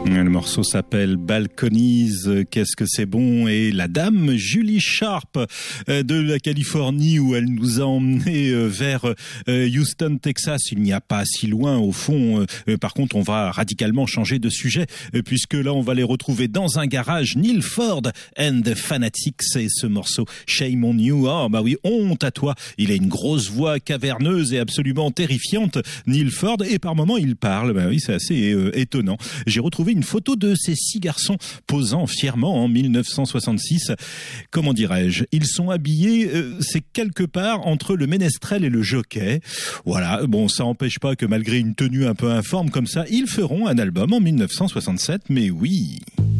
Le morceau s'appelle Balconies, qu'est-ce que c'est bon, et la dame Julie Sharp de la Californie où elle nous a emmenés vers Houston, Texas, il n'y a pas si loin au fond. Par contre, on va radicalement changer de sujet puisque là on va les retrouver dans un garage. Neil Ford and the Fanatics et ce morceau Shame on You. Ah bah oui, honte à toi. Il a une grosse voix caverneuse et absolument terrifiante, Neil Ford, et par moments il parle. Bah oui, c'est assez étonnant. J'ai retrouvé une photo de ces 6 garçons posant fièrement en 1966. Comment dirais-je ? Ils sont habillés, c'est quelque part entre le ménestrel et le jockey. Voilà, bon, ça n'empêche pas que malgré une tenue un peu informe comme ça, ils feront un album en 1967, mais oui.